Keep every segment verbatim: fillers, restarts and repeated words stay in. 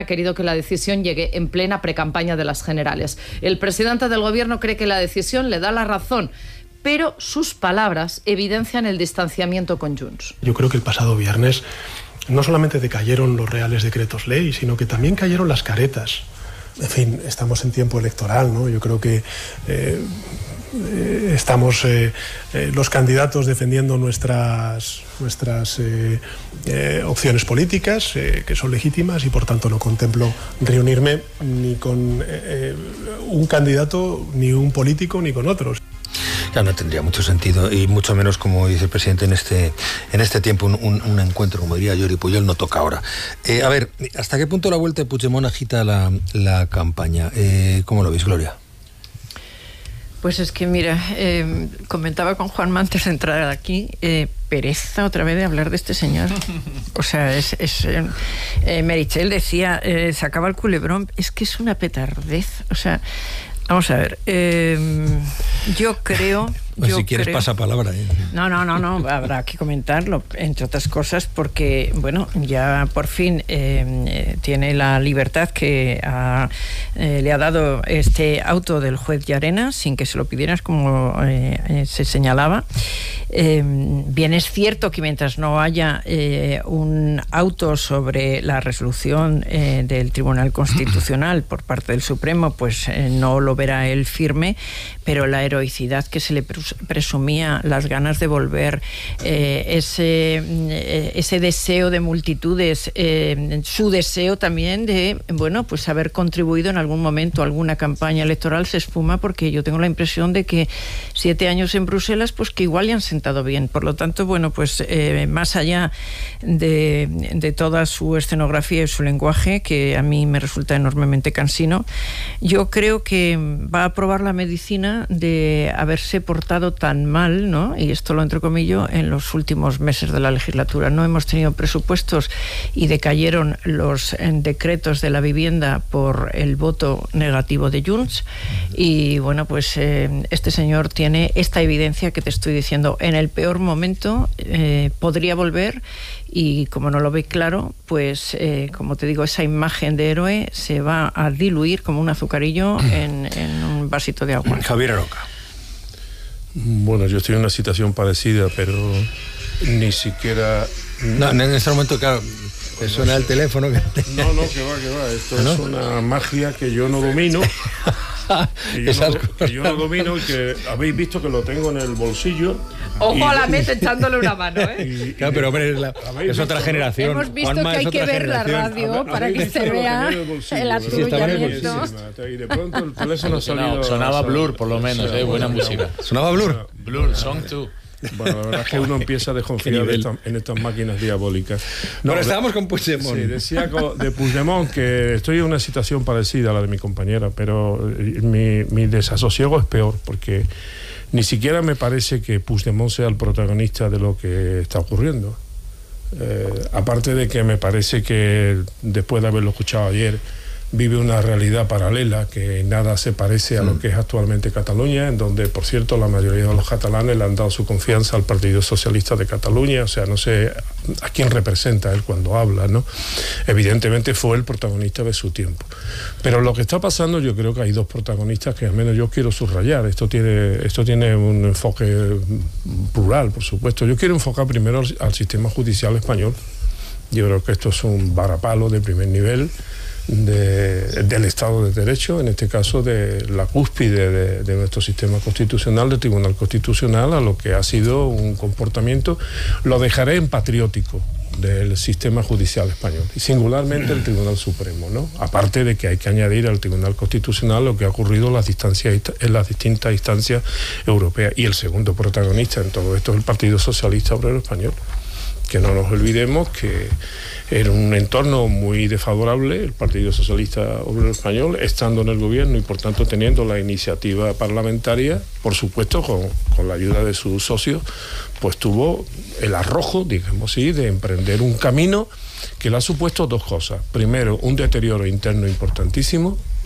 ha querido que la decisión llegue en plena precampaña de las generales. El presidente del gobierno cree que la decisión le da la razón, pero sus palabras evidencian el distanciamiento con Junts. Yo creo que el pasado viernes no solamente decayeron los reales decretos ley, sino que también cayeron las caretas. En fin, estamos en tiempo electoral, ¿no? Yo creo que eh, eh, estamos eh, eh, los candidatos defendiendo nuestras, nuestras eh, eh, opciones políticas, eh, que son legítimas, y por tanto no contemplo reunirme ni con eh, un candidato, ni un político, ni con otros. Ya no tendría mucho sentido, y mucho menos, como dice el presidente, en este en este tiempo un, un, un encuentro, como diría Jordi Puyol, no toca ahora. Eh, a ver, ¿hasta qué punto la vuelta de Puigdemont agita la, la campaña? Eh, ¿Cómo lo veis, Gloria? Pues es que, mira, eh, comentaba con Juanma antes de entrar aquí, eh, pereza otra vez de hablar de este señor. O sea, es... es eh, eh, Meritxell decía, eh, sacaba el culebrón, es que es una petardez, o sea... Vamos a ver, eh, yo creo... Pues yo si quieres creo, pasa palabra. ¿eh? No, no, no, no, habrá que comentarlo, entre otras cosas, porque, bueno, ya por fin eh, tiene la libertad que ha, eh, le ha dado este auto del juez Llarena, sin que se lo pidieras, como eh, se señalaba. Eh, bien es cierto que mientras no haya eh, un auto sobre la resolución eh, del Tribunal Constitucional por parte del Supremo, pues eh, no lo verá él firme, pero la heroicidad que se le presumía, las ganas de volver, eh, ese, eh, ese deseo de multitudes, eh, su deseo también de, bueno, pues haber contribuido en algún momento a alguna campaña electoral, se esfuma, porque yo tengo la impresión de que siete años en Bruselas, pues que igual le han sentado bien. Por lo tanto, bueno, pues eh, más allá de, de toda su escenografía y su lenguaje, que a mí me resulta enormemente cansino, yo creo que va a probar la medicina de haberse portado tan mal, ¿no? Y esto lo entrecomillo, en los últimos meses de la legislatura. No hemos tenido presupuestos y decayeron los decretos de la vivienda por el voto negativo de Junts, y bueno, pues eh, este señor tiene esta evidencia que te estoy diciendo. En el peor momento eh, podría volver, y como no lo ve claro, pues eh, como te digo, esa imagen de héroe se va a diluir como un azucarillo en, en un vasito de agua. Javier Aroca. Bueno, yo estoy en una situación parecida, pero ni siquiera... No, en este momento, claro, te suena el teléfono. Que... No, no, que va, que va. Esto ¿no? es una magia que yo no domino. Que yo, no, que yo no domino y que habéis visto que lo tengo en el bolsillo. Ojo y, a la meta echándole una mano, ¿eh? Y, claro, pero hombre, es, la, es otra visto, generación. Hemos visto Juanma, que hay que ver generación. la radio Habe, para que se vea el, el aturullamiento. Y de pronto el teléfono ha salido... Sonaba Blur, por lo menos, ¿eh? Buena música. ¿Sonaba Blur? Blur, Song two. Bueno, la verdad es que uno empieza a desconfiar de esta, en estas máquinas diabólicas. No, bueno, estábamos con Puigdemont. Sí, decía de Puigdemont que estoy en una situación parecida a la de mi compañera, pero mi, mi desasosiego es peor, porque ni siquiera me parece que Puigdemont sea el protagonista de lo que está ocurriendo. Eh, aparte de que me parece que, después de haberlo escuchado ayer, vive una realidad paralela que nada se parece a lo que es actualmente Cataluña, en donde, por cierto, la mayoría de los catalanes le han dado su confianza al Partido Socialista de Cataluña. O sea, no sé a quién representa él cuando habla, ¿no? Evidentemente fue el protagonista de su tiempo. Pero lo que está pasando, yo creo que hay dos protagonistas que al menos yo quiero subrayar. Esto tiene, esto tiene un enfoque plural, por supuesto. Yo quiero enfocar primero al, al sistema judicial español. Yo creo que esto es un varapalo de primer nivel. De, del Estado de Derecho, en este caso de la cúspide de, de nuestro sistema constitucional, del Tribunal Constitucional, a lo que ha sido un comportamiento, lo dejaré en patriótico, del sistema judicial español, y singularmente el Tribunal Supremo, ¿no? Aparte de que hay que añadir al Tribunal Constitucional lo que ha ocurrido en las, distancias, en las distintas instancias europeas. Y el segundo protagonista en todo esto es el Partido Socialista Obrero Español, que no nos olvidemos que era un entorno muy desfavorable el Partido Socialista Obrero Español, estando en el gobierno y por tanto teniendo la iniciativa parlamentaria, por supuesto con, con la ayuda de sus socios, pues tuvo el arrojo, digamos así, de emprender un camino que le ha supuesto dos cosas. Primero, un deterioro interno importantísimo,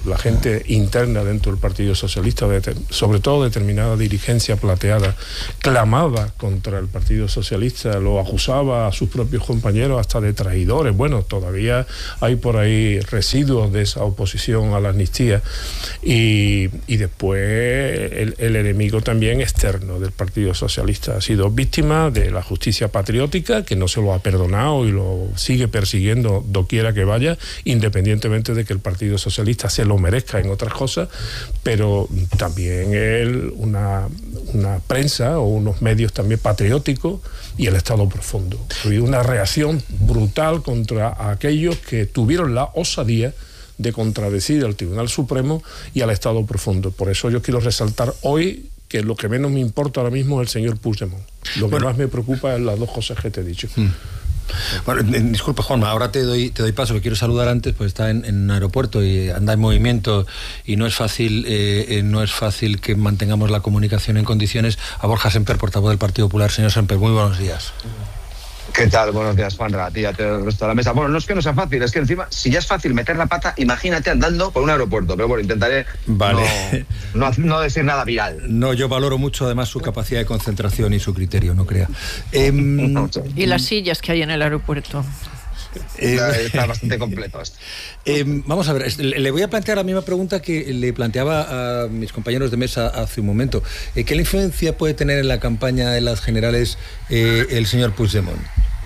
la gente interna dentro del Partido Socialista, sobre todo determinada dirigencia plateada, clamaba contra el Partido Socialista, lo acusaba a sus propios compañeros hasta de traidores. Bueno, todavía hay por ahí residuos de esa oposición a la amnistía. Y, y después el, el enemigo también externo del Partido Socialista ha sido víctima de la justicia patriótica, que no se lo ha perdonado y lo sigue persiguiendo doquiera que vaya, independientemente de que el Partido Socialista se lo merezca en otras cosas, pero también él, una, una prensa o unos medios también patrióticos y el Estado profundo. Ha habido una reacción brutal contra aquellos que tuvieron la osadía de contradecir al Tribunal Supremo y al Estado profundo. Por eso yo quiero resaltar hoy que lo que menos me importa ahora mismo es el señor Puigdemont. Lo que bueno, más me preocupa es las dos cosas que te he dicho. Hmm. Bueno, disculpe, Juanma, ahora te doy te doy paso, que quiero saludar antes, pues está en, en un aeropuerto y anda en movimiento y no es fácil eh, no es fácil que mantengamos la comunicación en condiciones. A Borja Semper, portavoz del Partido Popular. Señor Semper, muy buenos días. ¿Qué tal? Buenos días, Juanra, a ti, a todo el resto de la mesa. Bueno, no es que no sea fácil, es que encima, si ya es fácil meter la pata, imagínate andando por un aeropuerto. Pero bueno, intentaré vale. no, no, no decir nada viral. No, yo valoro mucho además su capacidad de concentración y su criterio, no crea. Eh, y las sillas que hay en el aeropuerto. Eh, está bastante completo esto. Eh, vamos a ver, le voy a plantear la misma pregunta que le planteaba a mis compañeros de mesa hace un momento. Eh, ¿Qué influencia puede tener en la campaña de las generales eh, el señor Puigdemont?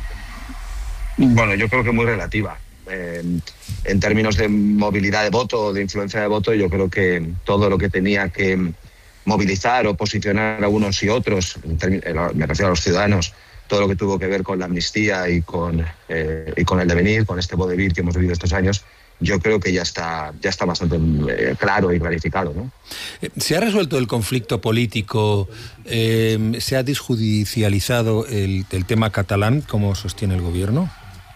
Bueno, yo creo que muy relativa. Eh, en términos de movilidad de voto, de influencia de voto, yo creo que todo lo que tenía que movilizar o posicionar a unos y otros, en términos, me refiero a los ciudadanos, todo lo que tuvo que ver con la amnistía y con, eh, y con el devenir, con este vodevil que hemos vivido estos años, yo creo que ya está, ya está bastante eh, claro y clarificado, ¿no? ¿Se ha resuelto el conflicto político? Eh, ¿Se ha desjudicializado el, el tema catalán, como sostiene el gobierno?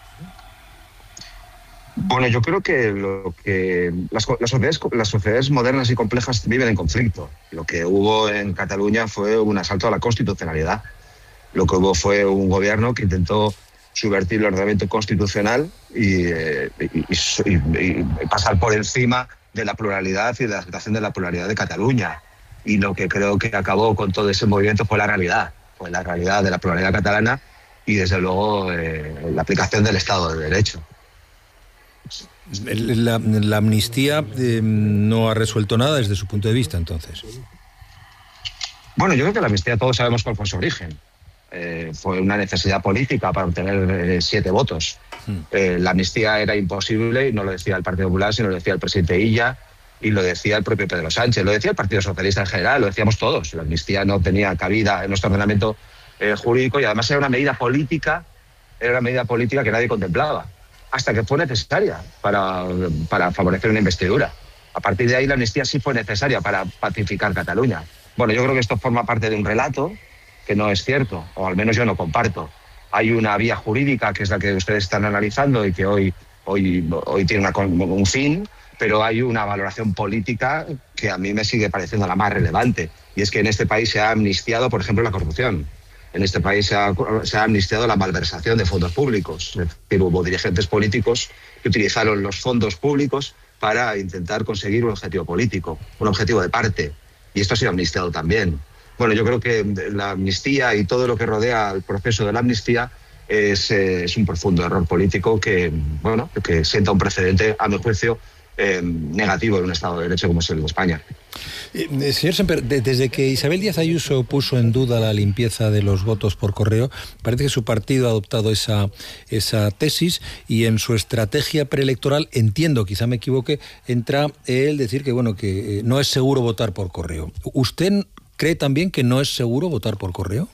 Bueno, yo creo que, lo que las, las, sociedades, las sociedades modernas y complejas viven en conflicto. Lo que hubo en Cataluña fue un asalto a la constitucionalidad. Lo que hubo fue un gobierno que intentó subvertir el ordenamiento constitucional y, eh, y, y, y pasar por encima de la pluralidad y de la aceptación de la pluralidad de Cataluña. Y lo que creo que acabó con todo ese movimiento fue la realidad, fue la realidad de la pluralidad catalana y desde luego eh, la aplicación del Estado de Derecho. La, la amnistía eh, no ha resuelto nada desde su punto de vista, entonces. Bueno, yo creo que la amnistía todos sabemos cuál fue su origen. Eh, fue una necesidad política para obtener eh, siete votos. Hmm. Eh, la amnistía era imposible y no lo decía el Partido Popular, sino lo decía el presidente Illa y lo decía el propio Pedro Sánchez, lo decía el Partido Socialista en general, lo decíamos todos. La amnistía no tenía cabida en nuestro ordenamiento eh, jurídico y además era una medida política, era una medida política que nadie contemplaba, hasta que fue necesaria para, para favorecer una investidura. A partir de ahí la amnistía sí fue necesaria para pacificar Cataluña. Bueno, yo creo que esto forma parte de un relato que no es cierto, o al menos yo no comparto. Hay una vía jurídica que es la que ustedes están analizando y que hoy, hoy, hoy tiene una, un fin, pero hay una valoración política que a mí me sigue pareciendo la más relevante, y es que en este país se ha amnistiado, por ejemplo, la corrupción. En este país se ha, se ha amnistiado la malversación de fondos públicos. Es decir, hubo dirigentes políticos que utilizaron los fondos públicos para intentar conseguir un objetivo político, un objetivo de parte, y esto ha sido amnistiado también. Bueno, yo creo que la amnistía y todo lo que rodea el proceso de la amnistía es, es un profundo error político que, bueno, que sienta un precedente, a mi juicio, eh, negativo en un Estado de Derecho como es el de España. Eh, señor Semper, de, desde que Isabel Díaz Ayuso puso en duda la limpieza de los votos por correo, parece que su partido ha adoptado esa, esa tesis y en su estrategia preelectoral, entiendo, quizá me equivoque, entra el decir que, bueno, que no es seguro votar por correo. ¿Usted cree también que no es seguro votar por correo?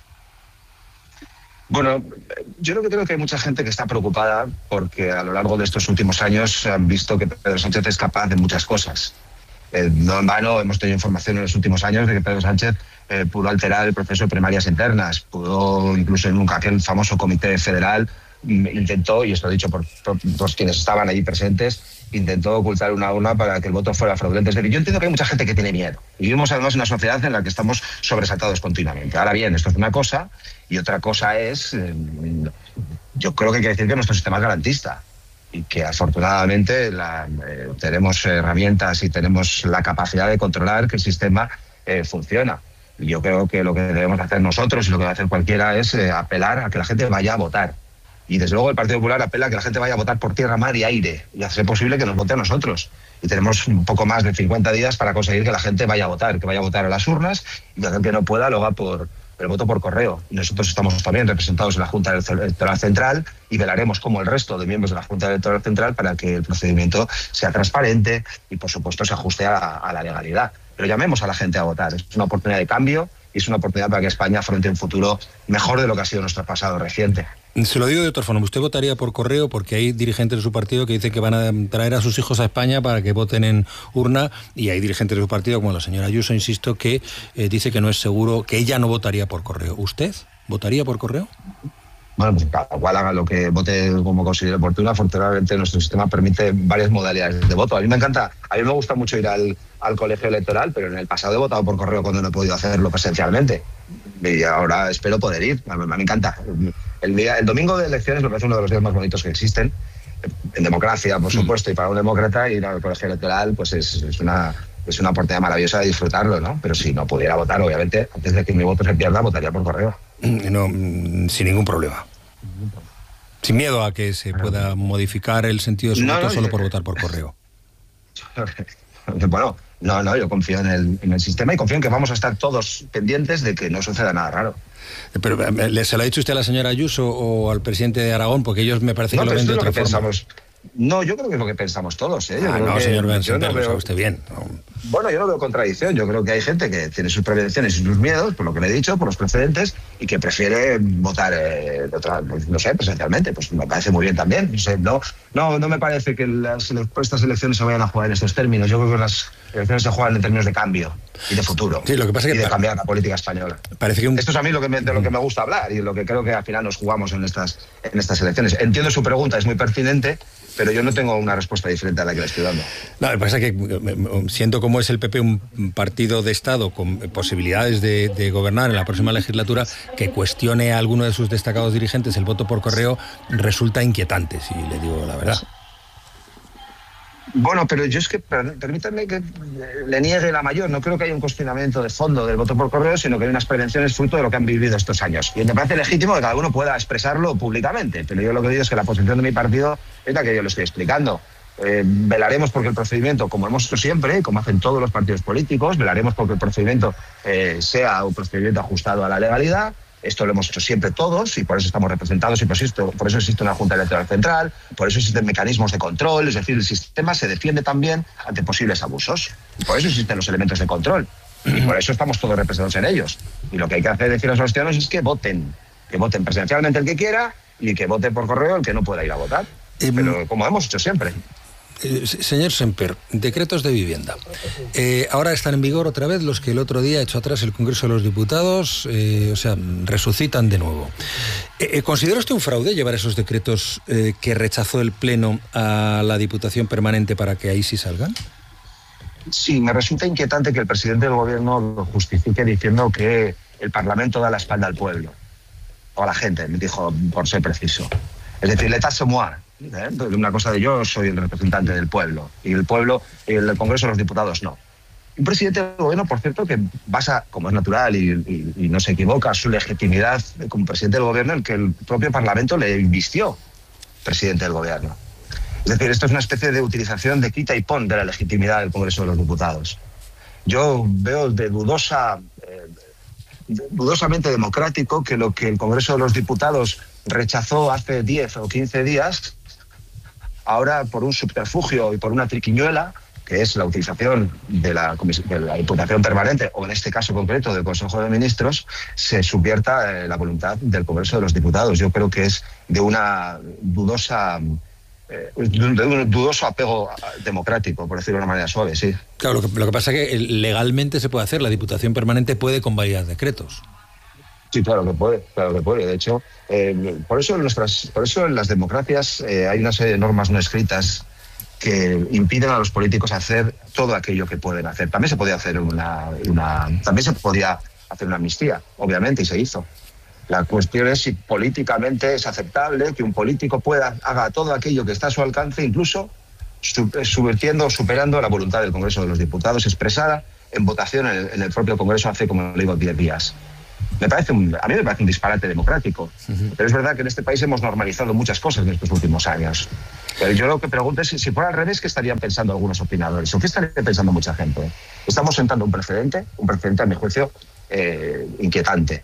Bueno, yo creo que creo que hay mucha gente que está preocupada porque a lo largo de estos últimos años han visto que Pedro Sánchez es capaz de muchas cosas. Eh, no en vano hemos tenido información en los últimos años de que Pedro Sánchez eh, pudo alterar el proceso de primarias internas, pudo incluso en un, aquel famoso comité federal intentó, y esto lo he dicho por todos quienes estaban allí presentes, intentó ocultar una urna para que el voto fuera fraudulento. Es decir, yo entiendo que hay mucha gente que tiene miedo. Y vivimos además en una sociedad en la que estamos sobresaltados continuamente. Ahora bien, esto es una cosa, y otra cosa es, eh, yo creo que hay que decir que nuestro sistema es garantista. y que afortunadamente la, eh, tenemos herramientas y tenemos la capacidad de controlar que el sistema eh, funciona. Yo creo que lo que debemos hacer nosotros y lo que debe hacer cualquiera es eh, apelar a que la gente vaya a votar. Y desde luego el Partido Popular apela a que la gente vaya a votar por tierra, mar y aire y hacer posible que nos vote a nosotros. Y tenemos un poco más de cincuenta días para conseguir que la gente vaya a votar, que vaya a votar a las urnas y que aquel que no pueda lo haga por el voto por correo. Y nosotros estamos también representados en la Junta Electoral Central y velaremos como el resto de miembros de la Junta Electoral Central para que el procedimiento sea transparente y por supuesto se ajuste a, a la legalidad. Pero llamemos a la gente a votar. Es una oportunidad de cambio y es una oportunidad para que España afronte un futuro mejor de lo que ha sido nuestro pasado reciente. Se lo digo de otra forma, usted votaría por correo porque hay dirigentes de su partido que dicen que van a traer a sus hijos a España para que voten en urna, y hay dirigentes de su partido, como la señora Ayuso, insisto, que eh, dice que no es seguro, que ella no votaría por correo. ¿Usted votaría por correo? Bueno, pues cada cual haga lo que vote como considere oportuno. Afortunadamente nuestro sistema permite varias modalidades de voto. A mí me encanta, a mí me gusta mucho ir al, al colegio electoral, pero en el pasado he votado por correo cuando no he podido hacerlo presencialmente. Y ahora espero poder ir. A mí me encanta. El, día, el domingo de elecciones me parece uno de los días más bonitos que existen. En democracia, por supuesto, y para un demócrata ir al colegio electoral pues es, es una... es una oportunidad maravillosa de disfrutarlo, ¿no? Pero si no pudiera votar, obviamente, antes de que mi voto se pierda, votaría por correo. No, sin ningún problema. Sin miedo a que se pueda modificar el sentido de su no, voto no, solo yo... por votar por correo. Bueno, no, no, yo confío en el, en el sistema y confío en que vamos a estar todos pendientes de que no suceda nada raro. Pero ¿se lo ha dicho usted a la señora Ayuso o al presidente de Aragón? Porque ellos me parece no, que lo ven de otra forma. Pensamos. No, yo creo que es lo que pensamos todos. ¿eh? Yo ah, creo no, que, señor Benson, no lo veo... sabe usted bien. No. Bueno, yo no veo contradicción. Yo creo que hay gente que tiene sus prevenciones y sus miedos, por lo que le he dicho, por los precedentes, y que prefiere votar, eh, de otra, pues, no sé, presencialmente. Pues me parece muy bien también. No, sé, no, no, no me parece que las, estas elecciones se vayan a jugar en estos términos. Yo creo que las elecciones se juegan en términos de cambio y de futuro. Sí, lo que pasa es que y de pa- cambiar la política española. Parece que un... Esto es a mí lo que me, de lo que me gusta hablar y lo que creo que al final nos jugamos en estas, en estas elecciones. Entiendo su pregunta, es muy pertinente, pero yo no tengo una respuesta diferente a la que le estoy dando. No, lo que pasa es que siento como es el P P un partido de Estado con posibilidades de, de gobernar en la próxima legislatura, que cuestione a alguno de sus destacados dirigentes el voto por correo resulta inquietante, si le digo la verdad. Bueno, pero yo es que, permítanme que le niegue la mayor. No creo que haya un cuestionamiento de fondo del voto por correo, sino que hay unas prevenciones fruto de lo que han vivido estos años. Y me parece legítimo que cada uno pueda expresarlo públicamente. Pero yo lo que digo es que la posición de mi partido es la que yo le estoy explicando. Eh, velaremos porque el procedimiento, como hemos hecho siempre, como hacen todos los partidos políticos, velaremos porque el procedimiento eh, sea un procedimiento ajustado a la legalidad. Esto lo hemos hecho siempre todos y por eso estamos representados y por eso, por eso existe una Junta Electoral Central, por eso existen mecanismos de control, es decir, el sistema se defiende también ante posibles abusos. Y por eso existen los elementos de control y por eso estamos todos representados en ellos. Y lo que hay que hacer decir a los ciudadanos es que voten, que voten presencialmente el que quiera y que vote por correo el que no pueda ir a votar. Eh, Pero como hemos hecho siempre. Eh, señor Semper, decretos de vivienda. Eh, ahora están en vigor otra vez los que el otro día echó atrás el Congreso de los Diputados, eh, o sea, resucitan de nuevo. Eh, ¿Considera usted un fraude llevar esos decretos eh, que rechazó el Pleno a la Diputación Permanente para que ahí sí salgan? Sí, me resulta inquietante que el presidente del Gobierno lo justifique diciendo que el Parlamento da la espalda al pueblo, o a la gente, me dijo, por ser preciso. Es decir, l'état c'est moi. ¿Eh? Una cosa de yo soy el representante del pueblo y el pueblo, el Congreso de los Diputados no. Un presidente del gobierno, por cierto, que basa, como es natural y, y, y no se equivoca, su legitimidad como presidente del gobierno en que el propio Parlamento le invistió presidente del gobierno. Es decir, esto es una especie de utilización de quita y pon de la legitimidad del Congreso de los Diputados. Yo veo de dudosa, eh, de, dudosamente democrático que lo que el Congreso de los Diputados rechazó hace diez o quince días, ahora por un subterfugio y por una triquiñuela, que es la utilización de la, de la Diputación Permanente, o en este caso concreto del Consejo de Ministros, se subvierta eh, la voluntad del Congreso de los Diputados. Yo creo que es de una dudosa... Eh, de un dudoso apego democrático, por decirlo de una manera suave, sí. Claro, lo que, lo que pasa es que legalmente se puede hacer, la Diputación Permanente puede convalidar decretos. Sí, claro que puede, claro que puede. De hecho, eh, por eso en nuestras, por eso en las democracias eh, hay una serie de normas no escritas que impiden a los políticos hacer todo aquello que pueden hacer. También se podía hacer una, una también se podía hacer una amnistía, obviamente, y se hizo. La cuestión es si políticamente es aceptable que un político pueda haga todo aquello que está a su alcance, incluso subvirtiendo o superando la voluntad del Congreso de los Diputados expresada en votación en el, en el propio Congreso hace, como le digo, diez días. Me parece un, a mí me parece un disparate democrático. Uh-huh. Pero es verdad que en este país hemos normalizado muchas cosas en estos últimos años. Pero yo lo que pregunto es si, si fuera al revés, ¿qué estarían pensando algunos opinadores? ¿O qué estaría pensando mucha gente? Estamos sentando un precedente, un precedente, a mi juicio, eh, inquietante.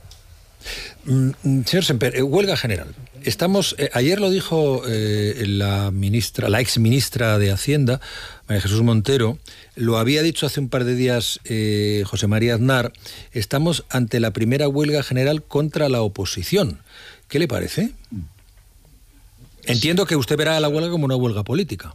Mm, señor Semper, eh, huelga general. Estamos, eh, ayer lo dijo eh, la ministra, la ex ministra de Hacienda, María Jesús Montero, lo había dicho hace un par de días eh, José María Aznar, estamos ante la primera huelga general contra la oposición. ¿Qué le parece? Entiendo que usted verá la huelga como una huelga política.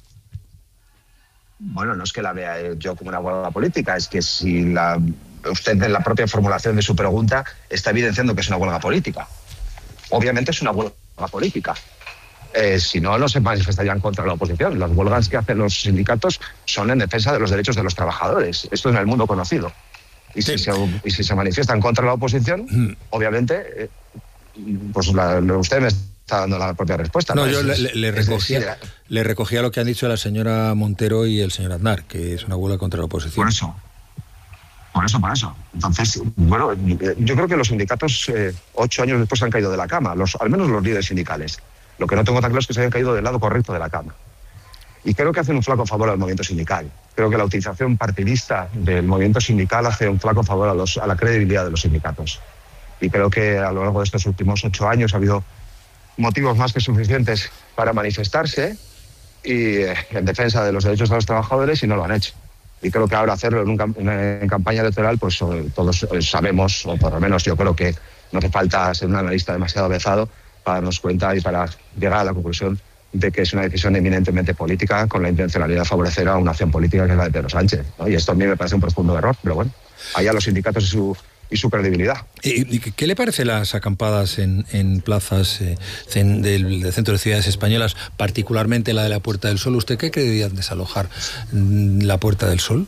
Bueno, no es que la vea yo como una huelga política, es que si la, usted en la propia formulación de su pregunta está evidenciando que es una huelga política. Obviamente es una huelga política. Eh, si no, no se manifestarían contra la oposición. Las huelgas que hacen los sindicatos son en defensa de los derechos de los trabajadores. Esto es en el mundo conocido. Y, sí. si, se, y si se manifiestan contra la oposición, mm. obviamente, eh, pues la, usted me está dando la propia respuesta. No, ¿no? yo es, le, le, recogía, es decir, le recogía lo que han dicho la señora Montero y el señor Aznar, que es una huelga contra la oposición. Por eso. Por eso, por eso. Entonces, bueno, yo creo que los sindicatos eh, ocho años después han caído de la cama, los, al menos los líderes sindicales. Lo que no tengo tan claro es que se hayan caído del lado correcto de la cama. Y creo que hacen un flaco favor al movimiento sindical. Creo que la utilización partidista del movimiento sindical hace un flaco favor a, los, a la credibilidad de los sindicatos. Y creo que a lo largo de estos últimos ocho años ha habido motivos más que suficientes para manifestarse y eh, en defensa de los derechos de los trabajadores y no lo han hecho. Y creo que ahora hacerlo en, un, en campaña electoral, pues todos sabemos, o por lo menos yo creo que no hace falta ser un analista demasiado avezado para darnos cuenta y para llegar a la conclusión de que es una decisión eminentemente política con la intencionalidad de favorecer a una acción política que es la de Pedro Sánchez, ¿no? Y esto a mí me parece un profundo error, pero bueno, allá los sindicatos y su, y su credibilidad. ¿Y qué le parece las acampadas en, en plazas eh, en, del, del centro de ciudades españolas, particularmente la de la Puerta del Sol? ¿Usted qué creería desalojar la Puerta del Sol?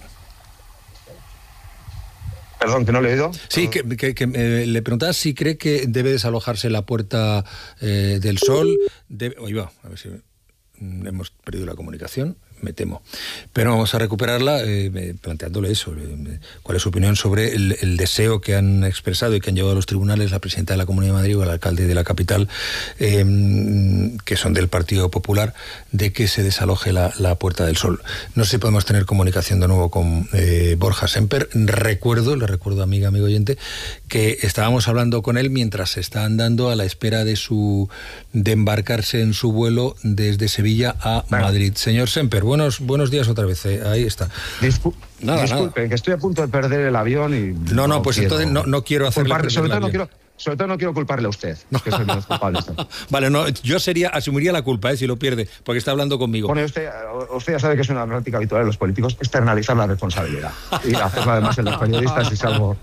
Perdón, que no le he oído. Sí, que, que, que eh, le preguntaba si cree que debe desalojarse la Puerta eh, del Sol. Debe, oye, va, a ver si hemos perdido la comunicación, me temo. Pero vamos a recuperarla eh, planteándole eso. Eh, ¿Cuál es su opinión sobre el, el deseo que han expresado y que han llevado a los tribunales la presidenta de la Comunidad de Madrid o el alcalde de la capital, eh, que son del Partido Popular, de que se desaloje la, la Puerta del Sol? No sé si podemos tener comunicación de nuevo con eh, Borja Semper. Recuerdo, le recuerdo, amiga, amigo oyente, que estábamos hablando con él mientras se está andando a la espera de su de embarcarse en su vuelo desde Sevilla a Madrid. Señor Semper, buenos, buenos días otra vez. Eh, ahí está. Discul nada, disculpen, nada. Que estoy a punto de perder el avión y... No, no, no pues quiero, entonces no, no quiero hacerle perder sobre el todo avión. No quiero, sobre todo no quiero culparle a usted, que soy menos culpable. Vale, no, yo sería, asumiría la culpa eh, si lo pierde, porque está hablando conmigo. Bueno, usted, usted ya sabe que es una práctica habitual de los políticos externalizar la responsabilidad. Y hacerlo además en los periodistas es algo...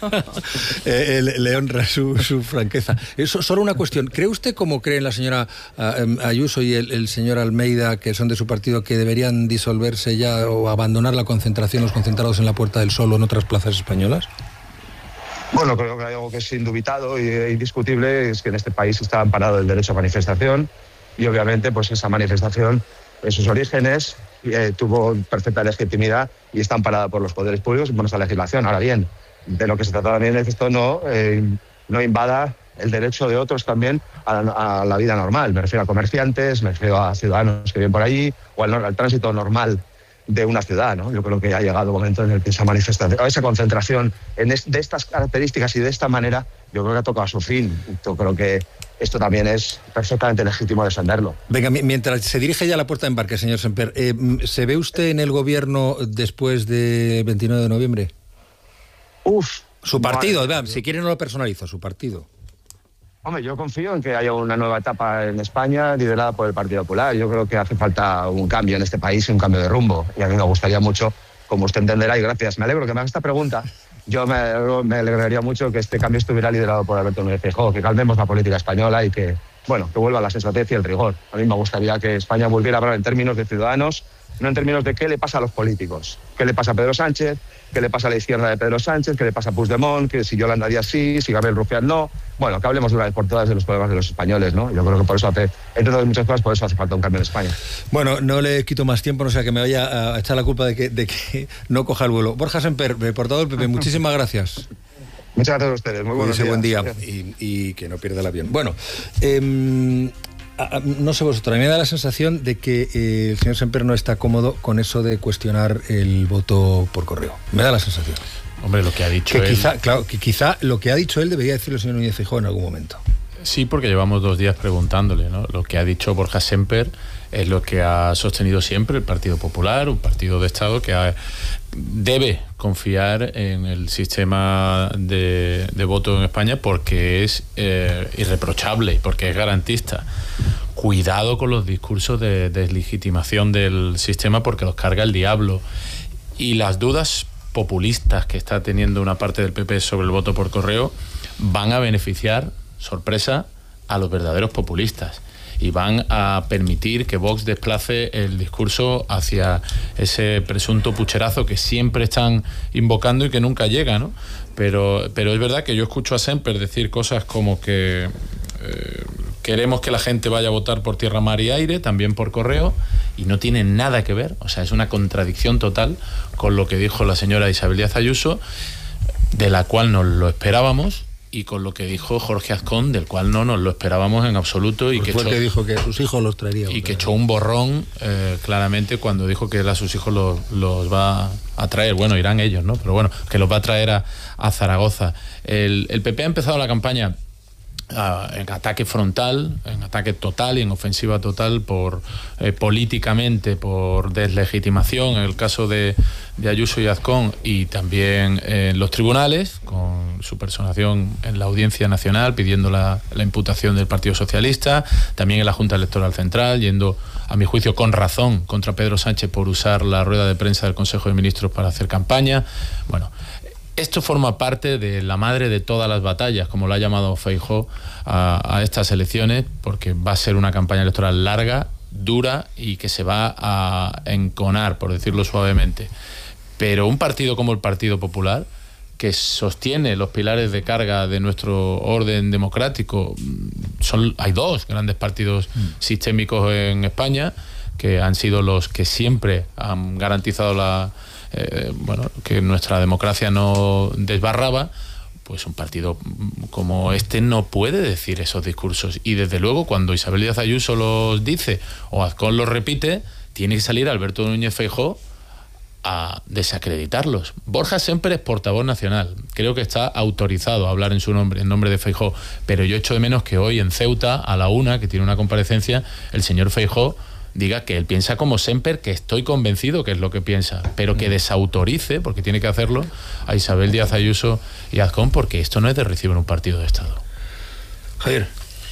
eh, le, le honra su, su franqueza. Eso, solo una cuestión. ¿Cree usted, como creen la señora uh, Ayuso y el, el señor Almeida, que son de su partido, que deberían disolverse ya o abandonar la concentración, los concentrados en la Puerta del Sol o en otras plazas españolas? Bueno, creo que hay algo que es indubitado e indiscutible, es que en este país está amparado el derecho a manifestación y obviamente pues esa manifestación en sus orígenes eh, tuvo perfecta legitimidad y está amparada por los poderes públicos y por nuestra legislación. Ahora bien, de lo que se trata también es que esto no, eh, no invada el derecho de otros también a, a la vida normal. Me refiero a comerciantes, me refiero a ciudadanos que viven por allí o al, al tránsito normal de una ciudad, ¿no? Yo creo que ha llegado el momento en el que esa manifestación, esa concentración en es, de estas características y de esta manera, yo creo que ha tocado a su fin. Yo creo que esto también es perfectamente legítimo defenderlo. Venga, mientras se dirige ya a la puerta de embarque, señor Semper, eh, ¿se ve usted en el gobierno después del veintinueve de noviembre? Uf. Su partido, vale. Si quiere no lo personalizo, su partido. Hombre, yo confío en que haya una nueva etapa en España liderada por el Partido Popular. Yo creo que hace falta un cambio en este país, un cambio de rumbo. Y a mí me gustaría mucho, como usted entenderá, y gracias, me alegro que me haga esta pregunta, yo me, me alegraría mucho que este cambio estuviera liderado por Alberto Núñez Feijóo, que calmemos la política española y que, bueno, que vuelva la sensatez y el rigor. A mí me gustaría que España volviera a hablar en términos de ciudadanos, no en términos de qué le pasa a los políticos, qué le pasa a Pedro Sánchez, qué le pasa a la izquierda de Pedro Sánchez, qué le pasa a Puigdemont, que si Yolanda Díaz sí, si Gabriel Rufián no. Bueno, que hablemos de una vez por todas de los problemas de los españoles, ¿no? Yo creo que por eso hace, entre otras muchas cosas, por eso hace falta un cambio en España. Bueno, no le quito más tiempo, no sea que me vaya a echar la culpa de que, de que no coja el vuelo. Borja Semper, portador del P P, muchísimas gracias. Muchas gracias a ustedes, muy buenos días. Buen día y, y que no pierda el avión. Bueno, eh, a, a, no sé vosotros, a mí me da la sensación de que eh, el señor Semper no está cómodo con eso de cuestionar el voto por correo. Me da la sensación. Hombre, lo que ha dicho que él... Quizá, claro, que quizá lo que ha dicho él debería decirlo el señor Núñez Feijóo en algún momento. Sí, porque llevamos dos días preguntándole, ¿no? Lo que ha dicho Borja Semper es lo que ha sostenido siempre el Partido Popular, un partido de Estado que ha, debe confiar en el sistema de, de voto en España porque es eh, irreprochable, porque es garantista. Cuidado con los discursos de deslegitimación del sistema porque los carga el diablo. Y las dudas populistas que está teniendo una parte del P P sobre el voto por correo van a beneficiar, sorpresa, a los verdaderos populistas y van a permitir que Vox desplace el discurso hacia ese presunto pucherazo que siempre están invocando y que nunca llega, ¿no? Pero, pero es verdad que yo escucho a Semper decir cosas como que eh, queremos que la gente vaya a votar por tierra, mar y aire, también por correo, y no tiene nada que ver, o sea, es una contradicción total con lo que dijo la señora Isabel Díaz Ayuso, de la cual nos lo esperábamos, y con lo que dijo Jorge Azcón, del cual no nos lo esperábamos en absoluto. Y pues que fue echó, que dijo que sus hijos los traería. Y que echó un borrón eh, claramente cuando dijo que él a sus hijos los, los va a traer. Bueno, irán ellos, ¿no? Pero bueno, que los va a traer a, a Zaragoza. El, el P P ha empezado la campaña Uh, en ataque frontal, en ataque total y en ofensiva total por eh, políticamente, por deslegitimación en el caso de, de Ayuso y Azcón, y también en los tribunales con su personación en la Audiencia Nacional pidiendo la, la imputación del Partido Socialista, también en la Junta Electoral Central, yendo a mi juicio con razón contra Pedro Sánchez por usar la rueda de prensa del Consejo de Ministros para hacer campaña. Bueno, esto forma parte de la madre de todas las batallas, como lo ha llamado Feijóo a, a estas elecciones, porque va a ser una campaña electoral larga, dura y que se va a enconar, por decirlo suavemente. Pero un partido como el Partido Popular, que sostiene los pilares de carga de nuestro orden democrático, son, hay dos grandes partidos mm. sistémicos en España, que han sido los que siempre han garantizado la... Eh, bueno, que nuestra democracia no desbarraba, pues un partido como este no puede decir esos discursos. Y desde luego, cuando Isabel Díaz Ayuso los dice o Azcón los repite, tiene que salir Alberto Núñez Feijóo a desacreditarlos. Borja Semper es portavoz nacional, creo que está autorizado a hablar en su nombre, en nombre de Feijóo, pero yo echo de menos que hoy en Ceuta, a la una, que tiene una comparecencia, el señor Feijóo diga que él piensa como Semper, que estoy convencido que es lo que piensa, pero que desautorice, porque tiene que hacerlo, a Isabel Díaz Ayuso y Azcón, porque esto no es de recibo en un partido de Estado. Javier.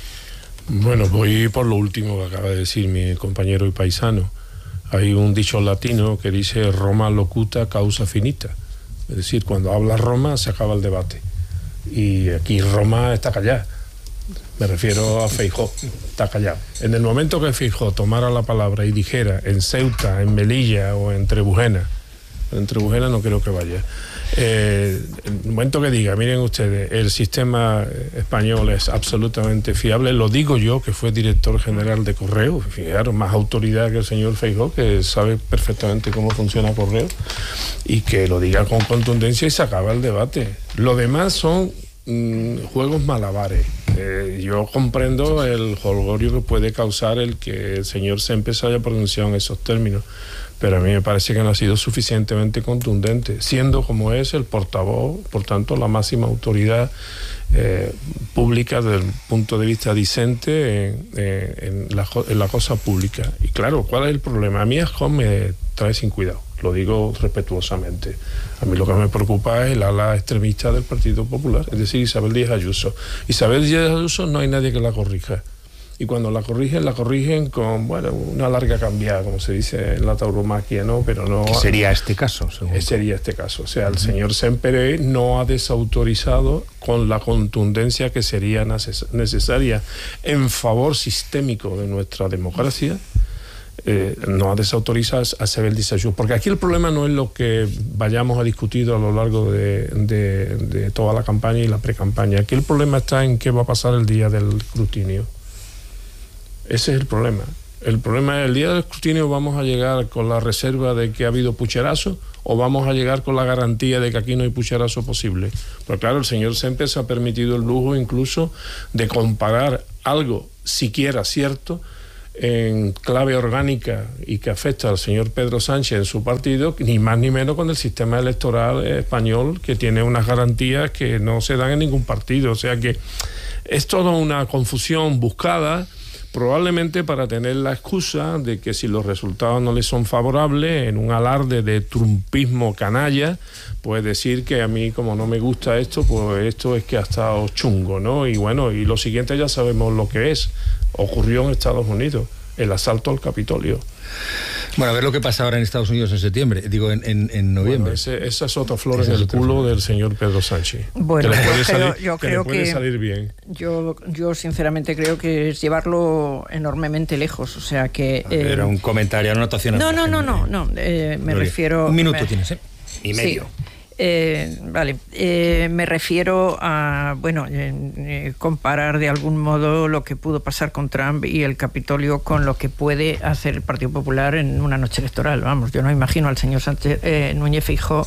Bueno, voy por lo último que acaba de decir mi compañero y paisano. Hay un dicho latino que dice Roma locuta causa finita. Es decir, cuando habla Roma se acaba el debate. Y aquí Roma está callada. Me refiero a Feijóo, está callado. En el momento que Feijóo tomara la palabra y dijera en Ceuta, en Melilla o en Trebujena, en Trebujena no creo que vaya, eh, en el momento que diga, miren ustedes, el sistema español es absolutamente fiable, lo digo yo, que fue director general de Correo, fijaros, más autoridad que el señor Feijóo, que sabe perfectamente cómo funciona Correo, y que lo diga con contundencia y se acaba el debate. Lo demás son juegos malabares. Eh, yo comprendo el jolgorio que puede causar el que el señor Semper se haya pronunciado en esos términos, pero a mí me parece que no ha sido suficientemente contundente, siendo como es el portavoz, por tanto la máxima autoridad eh, pública desde el punto de vista discente en, en, en, la, en la cosa pública. Y claro, ¿cuál es el problema? A mí Azcón me trae sin cuidado, lo digo respetuosamente. A mí lo que me preocupa es el ala extremista del Partido Popular, es decir, Isabel Díaz Ayuso. Isabel Díaz Ayuso no hay nadie que la corrija. Y cuando la corrigen, la corrigen con, bueno, una larga cambiada, como se dice en la tauromaquia, ¿no? Pero no... ¿Qué sería este caso? Según sería este caso. O sea, el señor Semper no ha desautorizado con la contundencia que sería neces- necesaria en favor sistémico de nuestra democracia eh, no desautoriza a Isabel Díaz Ayuso. Porque aquí el problema no es lo que vayamos a discutir a lo largo de, de, de toda la campaña y la pre-campaña. Aquí el problema está en qué va a pasar el día del escrutinio. Ese es el problema. El problema es, el día del escrutinio vamos a llegar con la reserva de que ha habido pucherazo o vamos a llegar con la garantía de que aquí no hay pucherazo posible. Pero claro, el señor Semper se ha permitido el lujo incluso de comparar algo siquiera cierto en clave orgánica y que afecta al señor Pedro Sánchez en su partido, ni más ni menos con el sistema electoral español, que tiene unas garantías que no se dan en ningún partido. O sea que es toda una confusión buscada, probablemente para tener la excusa de que si los resultados no les son favorables, en un alarde de trumpismo canalla, pues decir que a mí, como no me gusta esto, pues esto es que ha estado chungo, ¿no? Y bueno, y lo siguiente ya sabemos lo que es. Ocurrió en Estados Unidos, el asalto al Capitolio. Bueno, a ver lo que pasa ahora en Estados Unidos en septiembre, digo, en, en, en noviembre. Bueno, ese, esa es otra flor en el culo flor. del señor Pedro Sánchez. Bueno, que le puede yo salir, creo, yo que creo le puede que salir bien. Yo, yo sinceramente creo que es llevarlo enormemente lejos, o sea que... Eh, Era un comentario, una anotación. No, no, no, no, no, eh, me Gloria. refiero... Un minuto me, tienes, ¿eh? Y medio. Sí. Eh, vale, eh, me refiero a, bueno, eh, eh, comparar de algún modo lo que pudo pasar con Trump y el Capitolio con lo que puede hacer el Partido Popular en una noche electoral. Vamos, yo no imagino al señor Sánchez, eh, Núñez Feijóo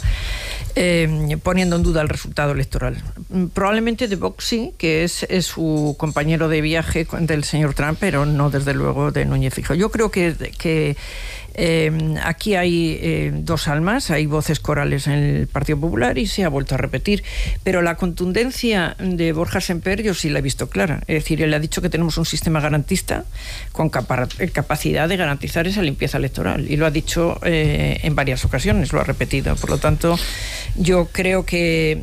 eh, poniendo en duda el resultado electoral. Probablemente de Vox sí, que es, es su compañero de viaje del señor Trump, pero no desde luego de Núñez Feijóo. Yo creo que... que Eh, aquí hay eh, dos almas, hay voces corales en el Partido Popular y se ha vuelto a repetir, pero la contundencia de Borja Semper yo sí la he visto clara, es decir, él ha dicho que tenemos un sistema garantista con capa capacidad de garantizar esa limpieza electoral y lo ha dicho eh, en varias ocasiones, lo ha repetido, por lo tanto yo creo que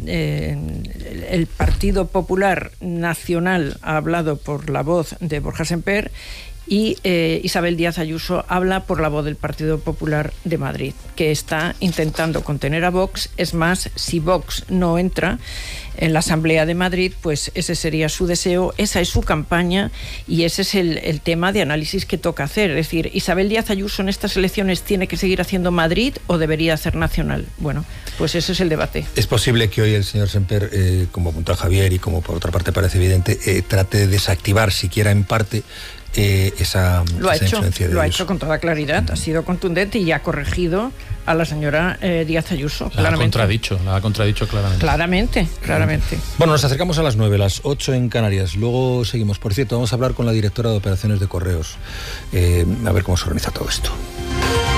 eh, el Partido Popular Nacional ha hablado por la voz de Borja Semper y eh, Isabel Díaz Ayuso habla por la voz del Partido Popular de Madrid, que está intentando contener a Vox. Es más, si Vox no entra en la Asamblea de Madrid, pues ese sería su deseo, esa es su campaña y ese es el, el tema de análisis que toca hacer. Es decir, ¿Isabel Díaz Ayuso en estas elecciones tiene que seguir haciendo Madrid o debería hacer nacional? Bueno, pues ese es el debate. Es posible que hoy el señor Semper, eh, como apunta Javier y como por otra parte parece evidente, eh, trate de desactivar, siquiera en parte, Eh, esa, lo ha esa hecho, influencia de lo ha Ayuso. hecho con toda claridad, ha sido contundente y ha corregido a la señora eh, Díaz Ayuso. La claramente. ha contradicho, la ha contradicho claramente. Claramente, claramente. Bueno, nos acercamos a las nueve, las ocho en Canarias. Luego seguimos. Por cierto, vamos a hablar con la directora de operaciones de correos, eh, a ver cómo se organiza todo esto.